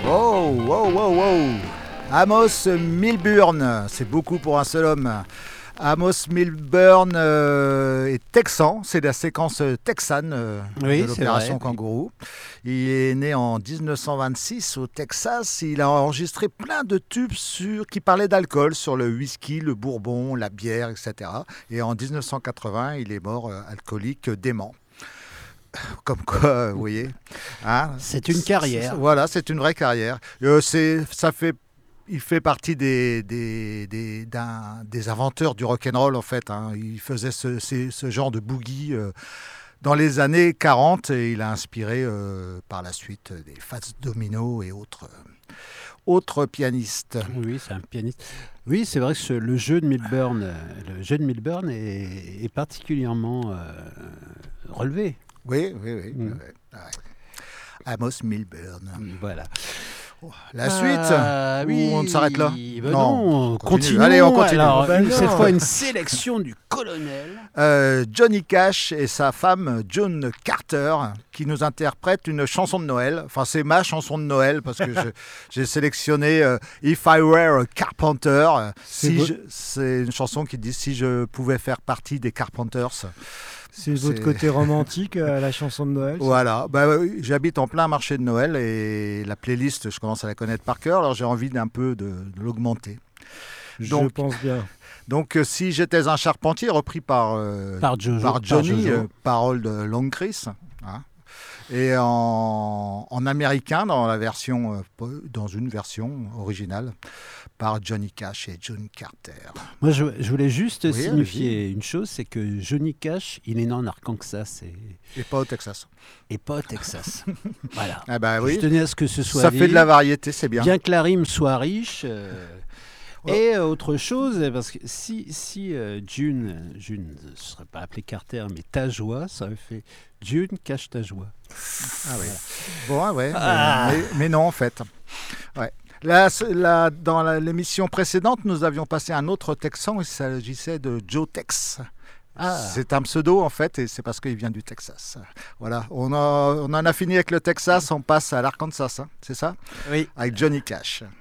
Wow, wow, wow, wow. Amos Milburn, c'est beaucoup pour un seul homme. Amos Milburn est texan, c'est la séquence texane Oui, de c'est l'opération vrai. Kangourou. Il est né en 1926 au Texas. Il a enregistré plein de tubes qui parlaient d'alcool, sur le whisky, le bourbon, la bière, etc. Et en 1980, il est mort alcoolique dément. Comme quoi, vous voyez. Hein, C'est une carrière. Voilà, c'est une vraie carrière. Il fait partie des inventeurs du rock'n'roll, en fait. Hein. Il faisait ce genre de boogie dans les années 40 et il a inspiré par la suite des Fats Domino et autres pianistes. Oui, c'est un pianiste. Oui, c'est vrai que le jeu de Milburn est particulièrement relevé. Oui, oui, oui. Mm. Ouais. Amos Milburn. Voilà. La suite Oui. Ou on s'arrête là? Ben Non, non, continue. continuons. Allez, on continue. Alors, Ben non. cette fois, une sélection du colonel. Johnny Cash et sa femme June Carter qui nous interprètent une chanson de Noël. Enfin, c'est ma chanson de Noël parce que j'ai sélectionné If I Were a Carpenter. C'est une chanson qui dit si je pouvais faire partie des Carpenters. C'est votre côté romantique, la chanson de Noël. Voilà, j'habite en plein marché de Noël et la playlist, je commence à la connaître par cœur, alors j'ai envie d'un peu de l'augmenter. Je Donc, pense bien. Donc, si j'étais un charpentier, repris par Johnny, parole de Long Chris, hein, et en américain dans une version originale par Johnny Cash et June Carter. Moi, je voulais juste Oui, signifier une chose, c'est que Johnny Cash, il est né en Arkansas Et pas au Texas. et pas au Texas. Voilà. Ah bah Je oui, tenais à ce que ce soit ça fait de la variété, c'est bien. bien que la rime soit riche. Ouais. Et autre chose, parce que si June ne serait pas appelée Carter, mais Tajoie, ça aurait fait June cache ta joie. Ah oui. Bon, ouais, Ah. mais non en fait. Ouais. Dans l'émission précédente, nous avions passé un autre Texan, il s'agissait de Joe Tex. Ah. C'est un pseudo en fait, et c'est parce qu'il vient du Texas. Voilà, on en a fini avec le Texas, on passe à l'Arkansas, hein, c'est ça? Oui. Avec Johnny Cash.